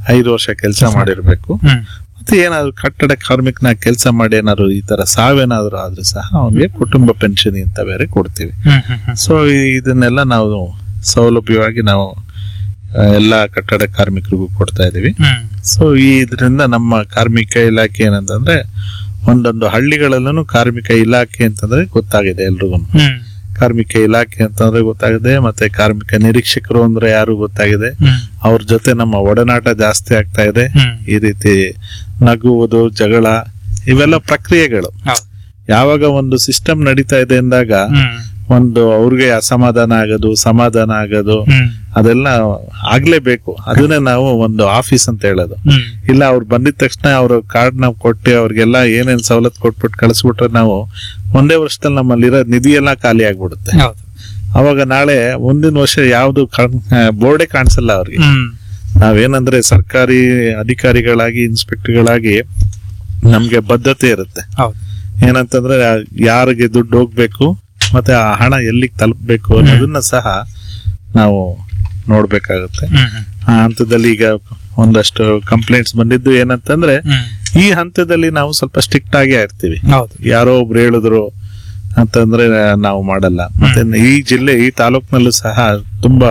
5 ವರ್ಷ ಕೆಲಸ ಮಾಡಿರ್ಬೇಕು. ಮತ್ತೆ ಏನಾದ್ರು ಕಟ್ಟಡ ಕಾರ್ಮಿಕನ ಕೆಲಸ ಮಾಡಿ ಏನಾದ್ರು ಈ ತರ ಸಾವೇನಾದ್ರು ಆದ್ರೂ ಸಹ ಅವನಿಗೆ ಕುಟುಂಬ ಪೆನ್ಷನ್ ಅಂತ ಬೇರೆ ಕೊಡ್ತೀವಿ. ಸೊ ಇದನ್ನೆಲ್ಲ ನಾವು ಸೌಲಭ್ಯವಾಗಿ ನಾವು ಎಲ್ಲಾ ಕಟ್ಟಡ ಕಾರ್ಮಿಕರಿಗೂ ಕೊಡ್ತಾ ಇದೀವಿ. ಸೊ ಇದರಿಂದ ನಮ್ಮ ಕಾರ್ಮಿಕ ಇಲಾಖೆ ಏನಂತಂದ್ರೆ ಒಂದೊಂದು ಹಳ್ಳಿಗಳಲ್ಲೂ ಕಾರ್ಮಿಕ ಇಲಾಖೆ ಅಂತಂದ್ರೆ ಗೊತ್ತಾಗಿದೆ ಎಲ್ರಿಗೂ. ಕಾರ್ಮಿಕ ಇಲಾಖೆ ಅಂತಂದ್ರೆ ಗೊತ್ತಾಗಿದೆ, ಮತ್ತೆ ಕಾರ್ಮಿಕ ನಿರೀಕ್ಷಕರು ಅಂದ್ರೆ ಯಾರು ಗೊತ್ತಾಗಿದೆ. ಅವ್ರ ಜೊತೆ ನಮ್ಮ ಒಡನಾಟ ಜಾಸ್ತಿ ಆಗ್ತಾ ಇದೆ. ಈ ರೀತಿ ನಗುವುದು, ಜಗಳ, ಇವೆಲ್ಲ ಪ್ರಕ್ರಿಯೆಗಳು. ಯಾವಾಗ ಒಂದು ಸಿಸ್ಟಮ್ ನಡೀತಾ ಇದೆ ಅಂದಾಗ ಒಂದು ಅವ್ರಿಗೆ ಅಸಮಾಧಾನ ಆಗೋದು, ಸಮಾಧಾನ ಆಗೋದು ಅದೆಲ್ಲ ಆಗ್ಲೇಬೇಕು. ಅದನ್ನೇ ನಾವು ಒಂದು ಆಫೀಸ್ ಅಂತ ಹೇಳೋದು. ಇಲ್ಲ ಅವ್ರು ಬಂದಿದ ತಕ್ಷಣ ಅವ್ರ ಕಾರ್ಡ್ ನಾವು ಕೊಟ್ಟು ಅವ್ರಿಗೆಲ್ಲ ಏನೇನ್ ಸವಲತ್ತು ಕೊಟ್ಬಿಟ್ಟು ಕಳಿಸ್ಬಿಟ್ರೆ ನಾವು ಒಂದೇ ವರ್ಷದಲ್ಲಿ ನಮ್ಮಲ್ಲಿರೋ ನಿಧಿ ಎಲ್ಲ ಖಾಲಿ ಆಗ್ಬಿಡುತ್ತೆ. ಅವಾಗ ನಾಳೆ ಮುಂದಿನ ವರ್ಷ ಯಾವ್ದು ಬೋರ್ಡೇ ಕಾಣಿಸಲ್ಲ ಅವ್ರಿಗೆ. ನಾವೇನಂದ್ರೆ ಸರ್ಕಾರಿ ಅಧಿಕಾರಿಗಳಾಗಿ, ಇನ್ಸ್ಪೆಕ್ಟರ್ಗಳಾಗಿ ನಮ್ಗೆ ಬದ್ಧತೆ ಇರುತ್ತೆ. ಏನಂತಂದ್ರೆ ಯಾರಿಗೆ ದುಡ್ಡು ಹೋಗ್ಬೇಕು ಮತ್ತೆ ಆ ಹಣ ಎಲ್ಲಿಗೆ ತಲುಪಬೇಕು ಅನ್ನೋದನ್ನ ಸಹ ನಾವು ನೋಡ್ಬೇಕಾಗುತ್ತೆ. ಆ ಹಂತದಲ್ಲಿ ಈಗ ಒಂದಷ್ಟು ಕಂಪ್ಲೇಂಟ್ಸ್ ಬಂದಿದ್ದು ಏನಂತಂದ್ರೆ ಈ ಹಂತದಲ್ಲಿ ನಾವು ಸ್ವಲ್ಪ ಸ್ಟ್ರಿಕ್ಟ್ ಆಗೇ ಇರ್ತೀವಿ. ಯಾರೋ ಒಬ್ರು ಹೇಳಿದ್ರು ಅಂತಂದ್ರೆ ನಾವು ಮಾಡಲ್ಲ. ಮತ್ತೆ ಈ ತಾಲೂಕಿನಲ್ಲೂ ಸಹ ತುಂಬಾ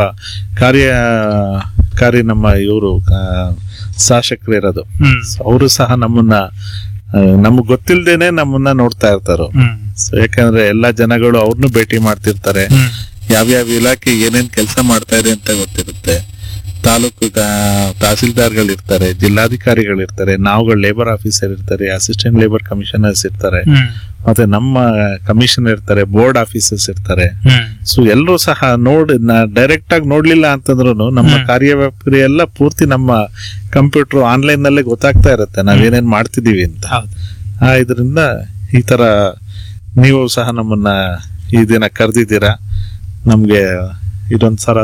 ಕಾರ್ಯಕಾರಿ ನಮ್ಮ ಇವರು ಶಾಸಕರು ಇರೋದು. ಅವರು ಸಹ ನಮಗ್ ಗೊತ್ತಿಲ್ದೇನೆ ನಮ್ಮನ್ನ ನೋಡ್ತಾ ಇರ್ತಾರ. ಯಾಕಂದ್ರೆ ಎಲ್ಲಾ ಜನಗಳು ಅವ್ರನ್ನು ಭೇಟಿ ಮಾಡ್ತಿರ್ತಾರೆ. ಯಾವ್ಯಾವ ಇಲಾಖೆ ಏನೇನ್ ಕೆಲಸ ಮಾಡ್ತಾ ಇದೆ ಅಂತ ಗೊತ್ತಿರುತ್ತೆ. ತಾಲೂಕು ತಹಸೀಲ್ದಾರ್ಗಳಿರ್ತಾರೆ, ಜಿಲ್ಲಾಧಿಕಾರಿಗಳಿರ್ತಾರೆ, ನಾವುಗಳು ಲೇಬರ್ ಆಫೀಸರ್ ಇರ್ತಾರೆ, ಅಸಿಸ್ಟೆಂಟ್ ಲೇಬರ್ ಕಮಿಷನರ್ಸ್ ಇರ್ತಾರೆ, ಮತ್ತೆ ನಮ್ಮ ಕಮಿಷನರ್ ಇರ್ತಾರೆ, ಬೋರ್ಡ್ ಆಫೀಸರ್ಸ್ ಇರ್ತಾರೆ. ಸೊ ಎಲ್ಲರೂ ಸಹ ಡೈರೆಕ್ಟ್ ಆಗಿ ನೋಡ್ಲಿಲ್ಲ ಅಂತಂದ್ರು ನಮ್ಮ ಕಾರ್ಯವ್ಯಾಪ್ತಿ ಎಲ್ಲ ಪೂರ್ತಿ ನಮ್ಮ ಕಂಪ್ಯೂಟರ್ ಆನ್ಲೈನ್ ನಲ್ಲೇ ಗೊತ್ತಾಗ್ತಾ ಇರುತ್ತೆ ನಾವೇನೇನ್ ಮಾಡ್ತಿದೀವಿ ಅಂತ. ಇದರಿಂದ ಈ ತರ ನೀವು ಸಹ ನಮ್ಮನ್ನ ಈ ದಿನ ಕರೆದಿದ್ದೀರಾ. ನಮ್ಗೆ ಇದೊಂದ್ಸರ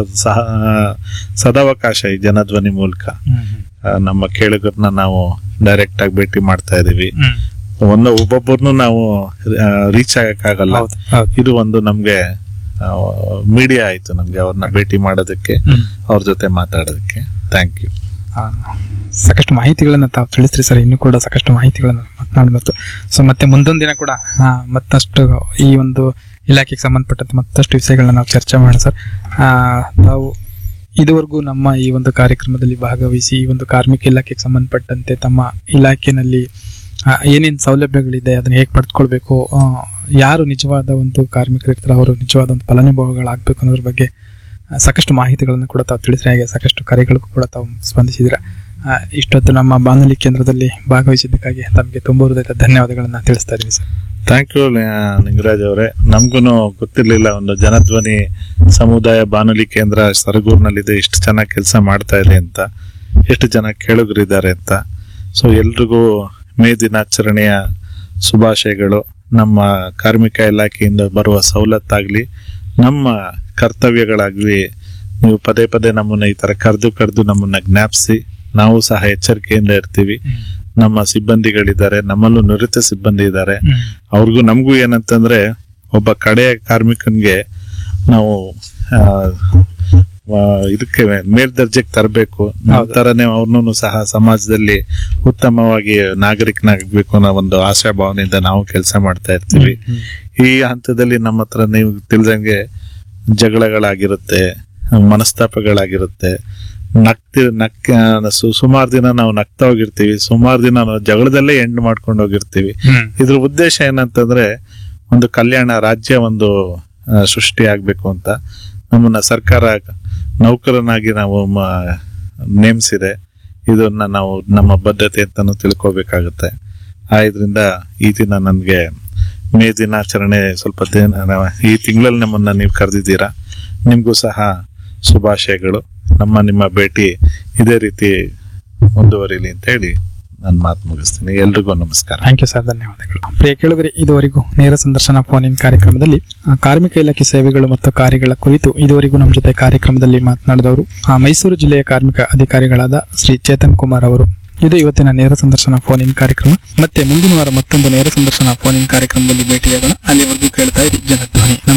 ಸದಾವಕಾಶ ಈ ಜನಧ್ವನಿ ಮೂಲಕ ನಮ್ಮ ಕೇಳುಗರನ್ನ ನಾವು ಡೈರೆಕ್ಟ್ ಆಗಿ ಭೇಟಿ ಮಾಡ್ತಾ ಇದೀವಿ. ಒಬ್ಬೊಬ್ಬರನ್ನು ನಾವು ರೀಚ್ ಆಗಕ್ಕಾಗಲ್ಲ. ಇದು ಒಂದು ನಮ್ಗೆ ಮೀಡಿಯಾ ಆಯ್ತು ನಮ್ಗೆ ಅವ್ರನ್ನ ಭೇಟಿ ಮಾಡೋದಕ್ಕೆ, ಅವ್ರ ಜೊತೆ ಮಾತಾಡೋದಕ್ಕೆ. Thank you. ಸಾಕಷ್ಟು ಮಾಹಿತಿಗಳನ್ನ ತಾವು ತಿಳಿಸ್ರಿ ಸರ್. ಇನ್ನು ಕೂಡ ಸಾಕಷ್ಟು ಮಾಹಿತಿಗಳನ್ನ ಮಾತನಾಡಬೇಕು. ಸೊ ಮತ್ತೆ ಮುಂದೊಂದು ದಿನ ಕೂಡ ಮತ್ತಷ್ಟು ಈ ಒಂದು ಇಲಾಖೆಗೆ ಸಂಬಂಧಪಟ್ಟಂತೆ ಮತ್ತಷ್ಟು ವಿಷಯಗಳನ್ನ ನಾವು ಚರ್ಚೆ ಮಾಡೋಣ ಸರ್. ತಾವು ಇದುವರೆಗೂ ನಮ್ಮ ಈ ಒಂದು ಕಾರ್ಯಕ್ರಮದಲ್ಲಿ ಭಾಗವಹಿಸಿ ಈ ಒಂದು ಕಾರ್ಮಿಕ ಇಲಾಖೆಗೆ ಸಂಬಂಧಪಟ್ಟಂತೆ ತಮ್ಮ ಇಲಾಖೆನಲ್ಲಿ ಏನೇನು ಸೌಲಭ್ಯಗಳಿದೆ, ಅದನ್ನ ಹೇಗೆ ಪಡೆದುಕೊಳ್ಬೇಕು, ಯಾರು ನಿಜವಾದ ಒಂದು ಕಾರ್ಮಿಕರು ಇರ್ತಾರೆ ಅವರು ನಿಜವಾದ ಒಂದು ಫಲಾನುಭವಿಗಳಾಗಬೇಕು ಅನ್ನೋದ್ರ ಬಗ್ಗೆ ಸಾಕಷ್ಟು ಮಾಹಿತಿಗಳನ್ನು ಕೂಡ ತಾವು ತಿಳಿಸ್ರಿ. ಹಾಗೆ ಸಾಕಷ್ಟು ಕರೆಗಳಿಗೂ ಕೂಡ ತಾವು ಸ್ಪಂದಿಸಿದ್ದೀರಾ. ಇಷ್ಟೊತ್ತು ನಮ್ಮ ಬಾನುಲಿ ಕೇಂದ್ರದಲ್ಲಿ ಭಾಗವಹಿಸಿದ್ದಕ್ಕಾಗಿ ತಮಗೆ ತುಂಬ ಹೃದಯದ ಧನ್ಯವಾದಗಳನ್ನ ತಿಳಿಸ್ತಾ ಇದೀವಿ ಸರ್. ಥ್ಯಾಂಕ್ ಯು ನಿಂಗರಾಜ್ ಅವರೇ. ನಮ್ಗೂ ಗೊತ್ತಿರ್ಲಿಲ್ಲ ಒಂದು ಜನಧ್ವನಿ ಸಮುದಾಯ ಬಾನುಲಿ ಕೇಂದ್ರ ಸರಗೂರಿನಲ್ಲಿದೆ, ಇಷ್ಟು ಚೆನ್ನಾಗಿ ಕೆಲಸ ಮಾಡ್ತಾ ಇದೆ ಅಂತ, ಎಷ್ಟು ಜನ ಕೇಳುಗರಿದ್ದಾರೆ ಅಂತ. ಸೊ ಎಲ್ರಿಗೂ ಮೇ ದಿನಾಚರಣೆಯ ಶುಭಾಶಯಗಳು. ನಮ್ಮ ಕಾರ್ಮಿಕ ಇಲಾಖೆಯಿಂದ ಬರುವ ಸವಲತ್ತಾಗ್ಲಿ, ನಮ್ಮ ಕರ್ತವ್ಯಗಳಾಗ್ಲಿ, ನೀವು ಪದೇ ಪದೇ ನಮ್ಮನ್ನ ಈ ತರ ಕರೆದು ನಮ್ಮನ್ನ ಜ್ಞಾಪಿಸಿ ನಾವು ಸಹ ಎಚ್ಚರಿಕೆಯಿಂದ ಇರ್ತೀವಿ. ನಮ್ಮ ಸಿಬ್ಬಂದಿಗಳಿದ್ದಾರೆ, ನಮ್ಮಲ್ಲೂ ನುರಿತ ಸಿಬ್ಬಂದಿ ಇದ್ದಾರೆ. ಅವ್ರಿಗೂ ನಮಗೂ ಏನಂತಂದ್ರೆ ಒಬ್ಬ ಕಡೆಯ ಕಾರ್ಮಿಕನ್ಗೆ ನಾವು ಇದಕ್ಕೆ ಮೇಲ್ದರ್ಜೆಗೆ ತರಬೇಕು, ನಂತರನೇ ಅವ್ರನ್ನೂ ಸಹ ಸಮಾಜದಲ್ಲಿ ಉತ್ತಮವಾಗಿ ನಾಗರಿಕನಾಗಬೇಕು ಅನ್ನೋ ಒಂದು ಆಶಾಭಾವನೆಯಿಂದ ನಾವು ಕೆಲಸ ಮಾಡ್ತಾ ಇರ್ತೀವಿ. ಈ ಹಂತದಲ್ಲಿ ನಮ್ಮ ಹತ್ರ ನೀವು ತಿಳಿದಂಗೆ ಜಗಳಗಳಾಗಿರುತ್ತೆ, ಮನಸ್ತಾಪಗಳಾಗಿರುತ್ತೆ, ಸುಮಾರು ದಿನ ನಾವು ನಗ್ತಾ ಹೋಗಿರ್ತೀವಿ, ಸುಮಾರು ದಿನ ನಾವು ಜಗಳದಲ್ಲೇ ಎಂಡ್ ಮಾಡ್ಕೊಂಡು ಹೋಗಿರ್ತೀವಿ. ಇದ್ರ ಉದ್ದೇಶ ಏನಂತಂದ್ರೆ ಒಂದು ಕಲ್ಯಾಣ ರಾಜ್ಯ ಒಂದು ಸೃಷ್ಟಿ ಆಗ್ಬೇಕು ಅಂತ ನಮ್ಮನ್ನ ಸರ್ಕಾರ ನೌಕರನಾಗಿ ನಾವು ನೇಮಿಸಿದೆ. ಇದನ್ನ ನಾವು ನಮ್ಮ ಬದ್ಧತೆ ಅಂತಾನು ತಿಳ್ಕೊಬೇಕಾಗುತ್ತೆ. ಇದರಿಂದ ಈ ದಿನ ನನ್ಗೆ ಮೇ ದಿನಾಚರಣೆ ಸ್ವಲ್ಪ ಈ ತಿಂಗಳಲ್ಲಿ ನಮ್ಮನ್ನ ನೀವು ಕರೆದಿದ್ದೀರಾ. ನಿಮ್ಗೂ ಸಹ ಶುಭಾಶಯಗಳು. ನಿಮ್ಮ ಭೇಟಿ ಇದೇ ರೀತಿ ಮುಂದುವರಿಲಿ ಅಂತ ಹೇಳಿ ನಾನು ಮಾತು ಮುಗಿಸ್ತೀನಿ. ಎಲ್ರಿಗೂ ನಮಸ್ಕಾರ. ಥ್ಯಾಂಕ್ ಯು ಸರ್, ಧನ್ಯವಾದಗಳು. ಪ್ರಿಯ ಕೇಳುಗರೆ, ಇದುವರೆಗೂ ನೇರ ಸಂದರ್ಶನ ಫೋನ್ ಇನ್ ಕಾರ್ಯಕ್ರಮದಲ್ಲಿ ಕಾರ್ಮಿಕ ಇಲಾಖೆ ಸೇವೆಗಳು ಮತ್ತು ಕಾರ್ಯಗಳ ಕುರಿತು ಇದುವರೆಗೂ ನಮ್ಮ ಜೊತೆ ಕಾರ್ಯಕ್ರಮದಲ್ಲಿ ಮಾತನಾಡಿದವರು ಮೈಸೂರು ಜಿಲ್ಲೆಯ ಕಾರ್ಮಿಕ ಅಧಿಕಾರಿಗಳಾದ ಶ್ರೀ ಚೇತನ್ ಕುಮಾರ್ ಅವರು. ಇದು ಇವತ್ತಿನ ನೇರ ಸಂದರ್ಶನ ಫೋನ್ ಇನ್ ಕಾರ್ಯಕ್ರಮ. ಮತ್ತೆ ಮುಂದಿನ ವಾರ ಮತ್ತೊಂದು ನೇರ ಸಂದರ್ಶನ ಫೋನ್ ಇನ್ ಕಾರ್ಯಕ್ರಮದಲ್ಲಿ ಭೇಟಿಯಾಗೋಣ. ಅಲ್ಲಿವರೆಗೂ ಕೇಳ್ತಾ ಇರಿ ಜನಧ್ವನಿ.